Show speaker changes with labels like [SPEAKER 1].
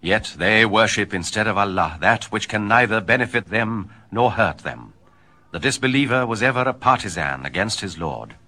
[SPEAKER 1] Yet they worship instead of Allah that which can neither benefit them nor hurt them. The disbeliever was ever a partisan against his Lord.